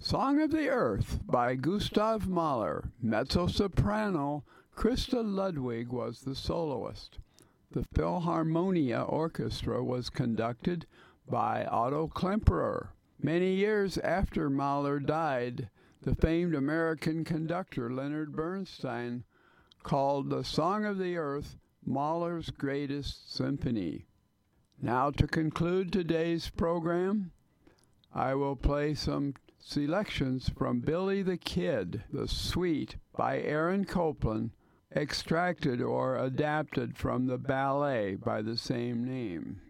Song of the Earth by Gustav Mahler. Mezzo-soprano Christa Ludwig was the soloist. The Philharmonia Orchestra was conducted by Otto Klemperer. Many years after Mahler died, the famed American conductor Leonard Bernstein called the Song of the Earth Mahler's greatest symphony. Now, to conclude today's program, I will play some selections from Billy the Kid, the Suite by Aaron Copland, extracted or adapted from the ballet by the same name.